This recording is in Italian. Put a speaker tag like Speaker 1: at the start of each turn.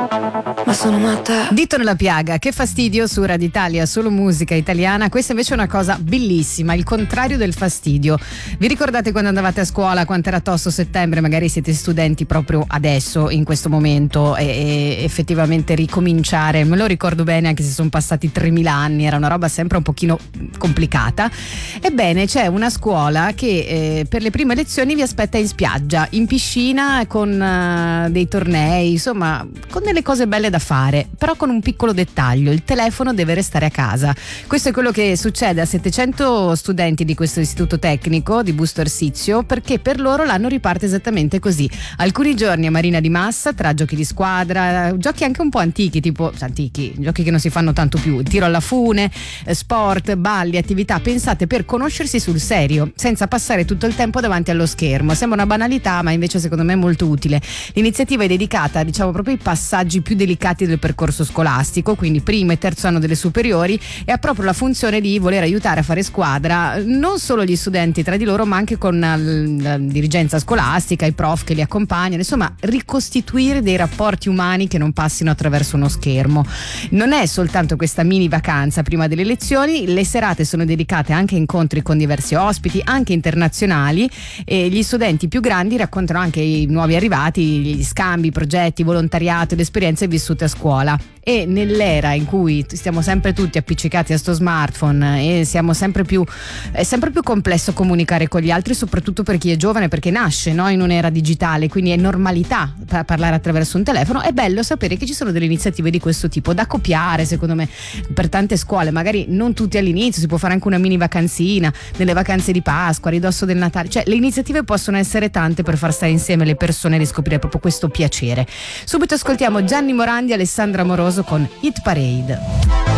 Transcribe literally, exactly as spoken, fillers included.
Speaker 1: ma sono matta.
Speaker 2: Dito nella piaga, che fastidio su Radio Italia, solo musica italiana. Questa invece è una cosa bellissima, il contrario del fastidio. Vi ricordate quando andavate a scuola, quanto era tosto settembre? Magari siete studenti proprio adesso, in questo momento, e, e effettivamente ricominciare, me lo ricordo bene anche se sono passati tremila anni, era una roba sempre un pochino complicata. Ebbene, c'è una scuola che eh, per le prime lezioni vi aspetta in spiaggia, in piscina, con uh, dei tornei, insomma, con delle cose belle da fare, però con un piccolo dettaglio: il telefono deve restare a casa. Questo è quello che succede a settecento studenti di questo istituto tecnico di Busto Arsizio, perché per loro l'anno riparte esattamente così. Alcuni giorni a Marina di Massa, tra giochi di squadra, giochi anche un po' antichi, tipo antichi, giochi che non si fanno tanto più, tiro alla fune, sport, balli, attività pensate per conoscersi sul serio, senza passare tutto il tempo davanti allo schermo. Sembra una banalità, ma invece secondo me è molto utile. L'iniziativa è dedicata, diciamo, proprio ai passaggi più delicati del percorso scolastico, quindi primo e terzo anno delle superiori, e ha proprio la funzione di voler aiutare a fare squadra non solo gli studenti tra di loro, ma anche con la dirigenza scolastica, i prof che li accompagnano, insomma ricostituire dei rapporti umani che non passino attraverso uno schermo. Non è soltanto questa mini vacanza prima delle lezioni, le serate sono dedicate anche a incontri con diversi ospiti, anche internazionali, e gli studenti più grandi raccontano anche i nuovi arrivati, gli scambi, i progetti, volontariato, le esperienze vissute a scuola. E nell'era in cui stiamo sempre tutti appiccicati a sto smartphone e siamo sempre più è sempre più complesso comunicare con gli altri, soprattutto per chi è giovane, perché nasce, no, in un'era digitale, quindi è normalità parlare attraverso un telefono. È bello sapere che ci sono delle iniziative di questo tipo da copiare, secondo me, per tante scuole, magari non tutti all'inizio, si può fare anche una mini vacanzina nelle vacanze di Pasqua, a ridosso del Natale, cioè le iniziative possono essere tante per far stare insieme le persone e riscoprire proprio questo piacere. Subito ascoltiamo Gianni Morandi e Alessandra Moroso con Hit Parade.